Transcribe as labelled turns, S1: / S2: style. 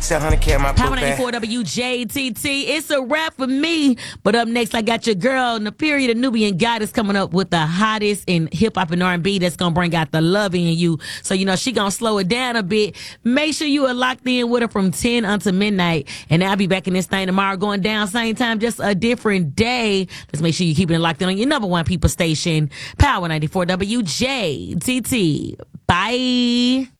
S1: 700K my
S2: Power
S1: book bag.
S2: 94 WJTT. It's a wrap for me. But up next, I got your girl, Napiria, the Nubian Goddess, coming up with the hottest in hip hop and R&B that's gonna bring out the love in you. So you know she gonna slow it down a bit. Make sure you are locked in with her from 10 until midnight. And I'll be back in this thing tomorrow, going down same time, just a different day. Let's make sure you keep it locked in on your number one people station, Power 94 WJTT. Bye.